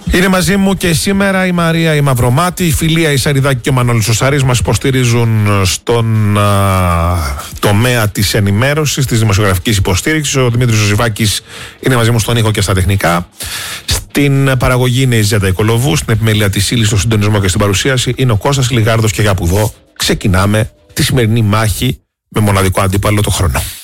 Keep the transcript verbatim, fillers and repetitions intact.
Είναι μαζί μου και σήμερα η Μαρία η Μαυρομάτη, η Φιλία η Σαριδάκη και ο Μανώλης ο Σαρής μας υποστηρίζουν στον α, τομέα της ενημέρωσης, της δημοσιογραφικής υποστήριξης. Ο Δημήτρης Ζωζιβάκης είναι μαζί μου στον ήχο και στα τεχνικά. Στην παραγωγή είναι η Ζέτα Οικολοβού, στην επιμέλεια της ύλης, στο συντονισμό και στην παρουσίαση είναι ο Κώστας Λιγάρδος και για που δω ξεκινάμε τη σημερινή μάχη με μοναδικό αντίπαλο το χρόνο.